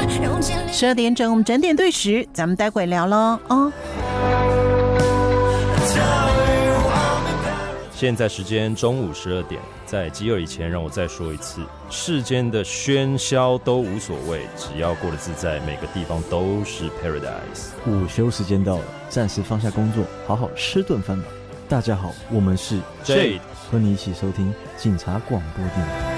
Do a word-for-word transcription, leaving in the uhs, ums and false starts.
十二点整，我们整点对时，咱们待会聊咯哦。 现在时间中午十二点，在饥饿以前，让我再说一次：世间的喧嚣都无所谓，只要过得自在，每个地方都是 paradise。 午休时间到了，暂时放下工作，好好吃顿饭吧。大家好，我们是 Jade， 和你一起收听警察广播电台。